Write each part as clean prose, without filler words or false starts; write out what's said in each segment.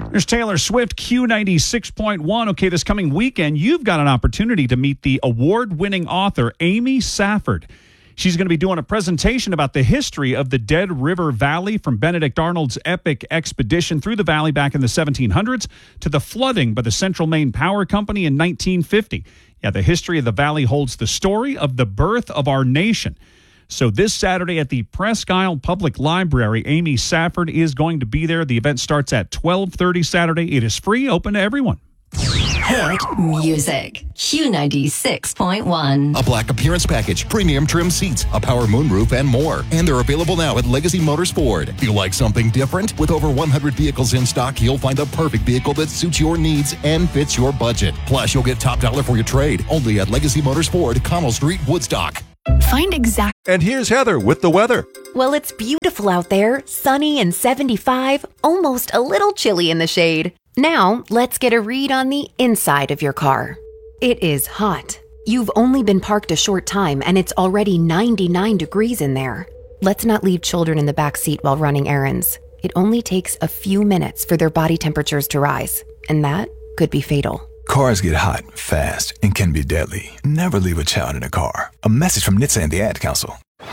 There's Taylor Swift, Q96.1. Okay, this coming weekend, you've got an opportunity to meet the award-winning author, Amy Safford. She's going to be doing a presentation about the history of the Dead River Valley, from Benedict Arnold's epic expedition through the valley back in the 1700s to the flooding by the Central Maine Power Company in 1950. Yeah, the history of the valley holds the story of the birth of our nation. So this Saturday at the Presque Isle Public Library, Amy Safford is going to be there. The event starts at 12:30 Saturday. It is free, open to everyone. Hit music. Q96.1. A black appearance package, premium trim seats, a power moonroof, and more. And they're available now at Legacy Motors Ford. You like something different? With over 100 vehicles in stock, you'll find the perfect vehicle that suits your needs and fits your budget. Plus, you'll get top dollar for your trade. Only at Legacy Motors Ford, Connell Street, Woodstock. Find exact. And here's Heather with the weather. Well, it's beautiful out there, sunny and 75, almost a little chilly in the shade. Now, let's get a read on the inside of your car. It is hot. You've only been parked a short time and it's already 99 degrees in there. Let's not leave children in the back seat while running errands. It only takes a few minutes for their body temperatures to rise, and that could be fatal. Cars get hot, fast, and can be deadly. Never leave a child in a car. A message from NHTSA and the Ad Council.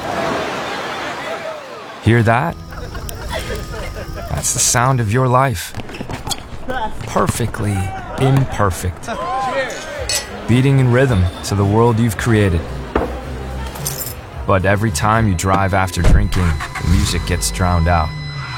Hear that? That's the sound of your life. Perfectly imperfect. Beating in rhythm to the world you've created. But every time you drive after drinking, the music gets drowned out.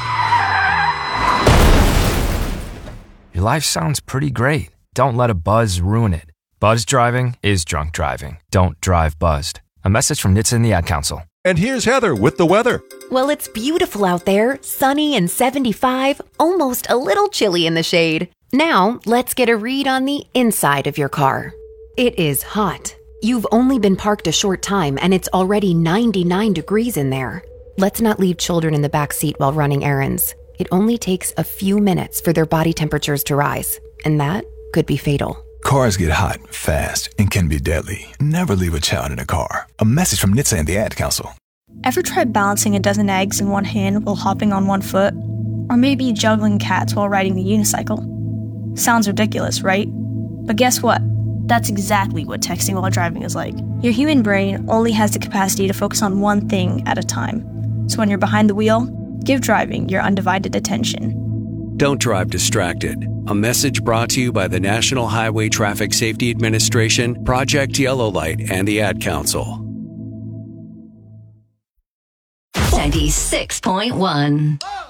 Your life sounds pretty great. Don't let a buzz ruin it. Buzz driving is drunk driving. Don't drive buzzed. A message from NHTSA and the Ad Council. And here's Heather with the weather. Well, it's beautiful out there, sunny and 75, almost a little chilly in the shade. Now, let's get a read on the inside of your car. It is hot. You've only been parked a short time and it's already 99 degrees in there. Let's not leave children in the back seat while running errands. It only takes a few minutes for their body temperatures to rise, and that could be fatal. Cars get hot, fast, and can be deadly. Never leave a child in a car. A message from NHTSA and the Ad Council. Ever tried balancing a dozen eggs in one hand while hopping on one foot? Or maybe juggling cats while riding the unicycle? Sounds ridiculous, right? But guess what? That's exactly what texting while driving is like. Your human brain only has the capacity to focus on one thing at a time. So when you're behind the wheel, give driving your undivided attention. Don't drive distracted. A message brought to you by the National Highway Traffic Safety Administration, Project Yellow Light, and the Ad Council. 96.1.